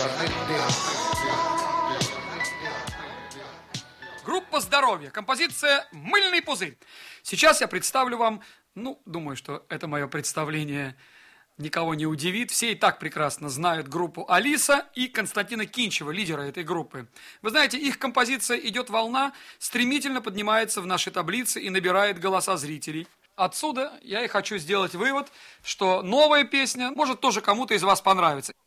Группа «Здоровье». Композиция «Мыльный пузырь». Сейчас я представлю вам, думаю, что это мое представление никого не удивит. Все и так прекрасно знают группу Алиса и Константина Кинчева, лидера этой группы. Вы знаете, их композиция «Идет волна» стремительно поднимается в наши таблицы и набирает голоса зрителей. Отсюда я и хочу сделать вывод, что новая песня может тоже кому-то из вас понравиться.